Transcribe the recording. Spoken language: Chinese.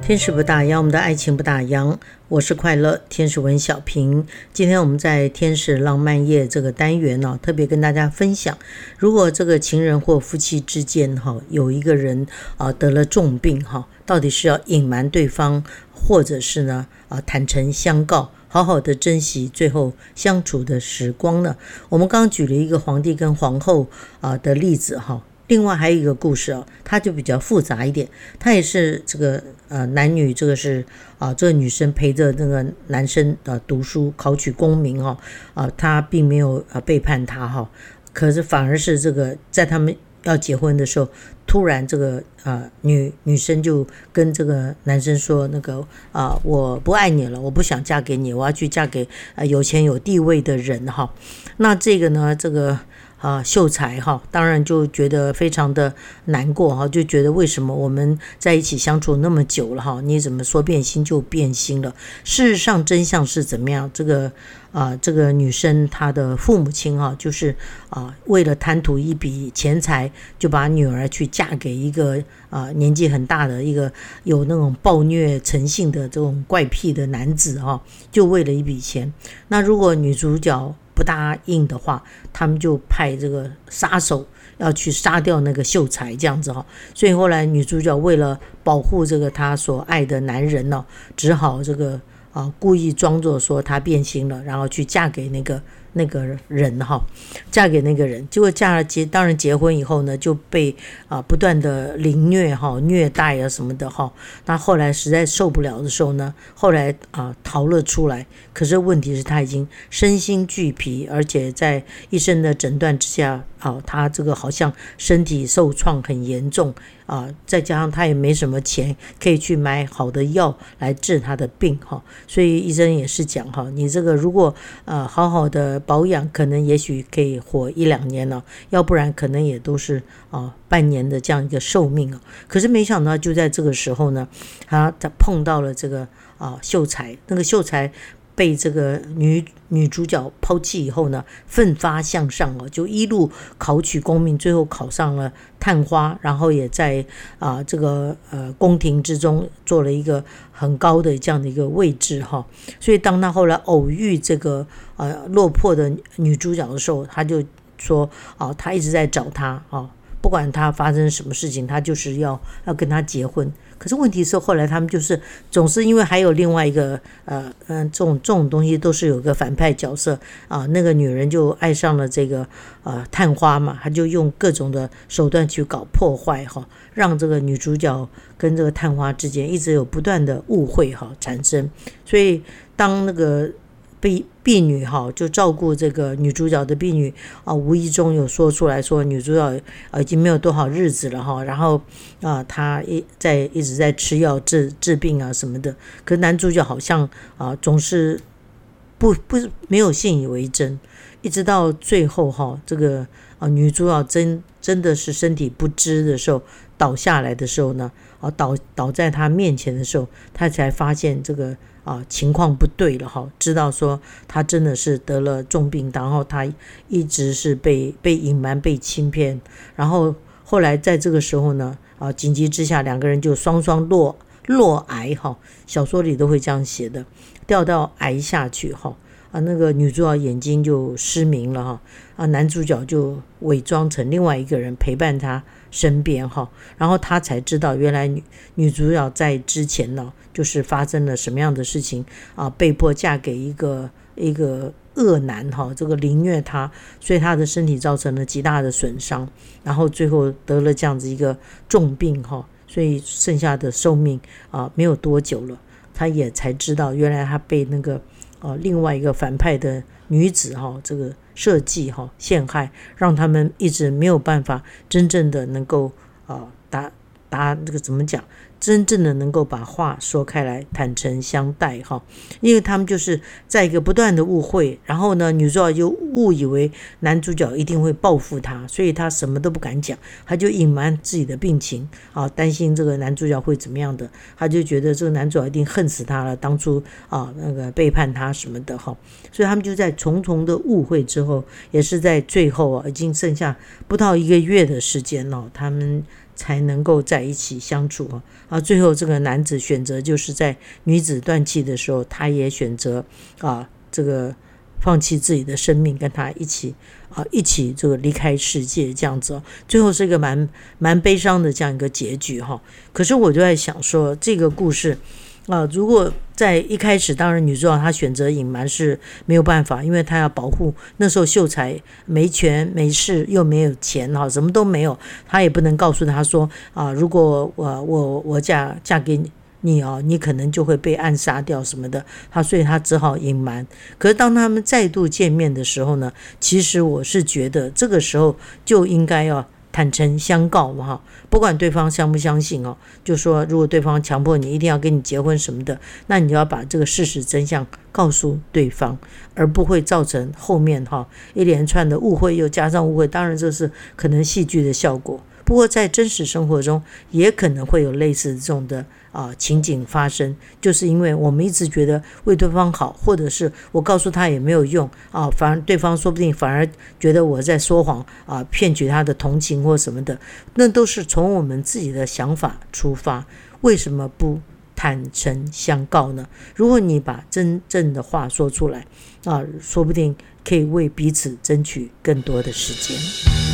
天使不打烊，我们的爱情不打烊。我是快乐天使文小平。今天我们在天使浪漫夜这个单元特别跟大家分享，如果这个情人或夫妻之间有一个人得了重病到底是要隐瞒对方，或者是呢坦诚相告，好好的珍惜最后相处的时光呢？我们刚刚举了一个皇帝跟皇后的例子另外还有一个故事它就比较复杂一点，它也是这个男女，这个是这个女生陪着那个男生读书考取功名他并没有背叛他可是反而是这个在他们要结婚的时候，突然这个女生就跟这个男生说那个我不爱你了，我不想嫁给你，我要去嫁给有钱有地位的人那这个呢，这个秀才当然就觉得非常的难过就觉得为什么我们在一起相处那么久了你怎么说变心就变心了？事实上真相是怎么样？这个女生她的父母亲就是为了贪图一笔钱财，就把女儿去嫁给一个年纪很大的一个有那种暴虐成性的这种怪癖的男子就为了一笔钱。那如果女主角不答应的话，他们就派这个杀手要去杀掉那个秀才这样子所以后来女主角为了保护这个她所爱的男人只好这个故意装作说她变心了，然后去嫁给那个人嫁给那个人，结果当然结婚以后呢，就被不断的凌虐虐待什么的那后来实在受不了的时候呢，后来逃了出来。可是问题是他已经身心俱疲，而且在医生的诊断之下他这个好像身体受创很严重再加上他也没什么钱可以去买好的药来治他的病所以医生也是讲你这个如果好好的保养，可能也许可以活1-2年要不然可能也都是半年的这样一个寿命可是没想到就在这个时候呢，他碰到了这个秀才。那个秀才被这个女主角抛弃以后呢，奋发向上就一路考取功名，最后考上了探花，然后也在这个宫廷之中做了一个很高的这样的一个位置所以当他后来偶遇这个落魄的女主角的时候，他就说他一直在找她不管他发生什么事情，他就是要跟他结婚。可是问题是后来他们就是总是因为还有另外一个这种东西都是有个反派角色那个女人就爱上了这个探花嘛，她就用各种的手段去搞破坏让这个女主角跟这个探花之间一直有不断的误会产生。所以当那个婢女就照顾这个女主角的婢女无意中有说出来说女主角已经没有多少日子了然后她一直在吃药治病什么的。可是男主角好像总是没有信以为真，一直到最后这个女主角真的是身体不支的时候，倒下来的时候呢倒在他面前的时候，他才发现这个情况不对了知道说他真的是得了重病，然后他一直是被隐瞒被欺骗，然后后来在这个时候呢紧急之下两个人就双双落崖小说里都会这样写的，掉到崖下去那个女主角眼睛就失明了男主角就伪装成另外一个人陪伴他身边然后他才知道原来女主角在之前呢就是发生了什么样的事情被迫嫁给一个恶男这个凌虐他，所以他的身体造成了极大的损伤，然后最后得了这样子一个重病所以剩下的寿命没有多久了，他也才知道原来他被那个另外一个反派的女子这个设计陷害，让他们一直没有办法真正的能够达这个怎么讲，真正的能够把话说开来，坦诚相待因为他们就是在一个不断的误会，然后呢女主角就误以为男主角一定会报复她，所以她什么都不敢讲，她就隐瞒自己的病情担心这个男主角会怎么样的，她就觉得这个男主角一定恨死她了，当初那个背叛她什么的所以他们就在重重的误会之后，也是在最后已经剩下不到1个月的时间他们才能够在一起相处最后这个男子选择就是在女子断气的时候，他也选择这个放弃自己的生命，跟他一起这个离开世界这样子最后是一个蛮悲伤的这样一个结局可是我就在想说，这个故事如果在一开始，当然女主角她选择隐瞒是没有办法，因为她要保护，那时候秀才没权没势又没有钱什么都没有，她也不能告诉他说如果我嫁给你你可能就会被暗杀掉什么的，所以他只好隐瞒。可是当他们再度见面的时候呢，其实我是觉得这个时候就应该要坦诚相告不管对方相不相信就说如果对方强迫你一定要跟你结婚什么的，那你就要把这个事实真相告诉对方，而不会造成后面一连串的误会又加上误会。当然这是可能戏剧的效果，不过在真实生活中也可能会有类似这种的情景发生，就是因为我们一直觉得为对方好，或者是我告诉他也没有用反而对方说不定反而觉得我在说谎骗取他的同情或什么的，那都是从我们自己的想法出发。为什么不坦诚相告呢？如果你把真正的话说出来说不定可以为彼此争取更多的时间。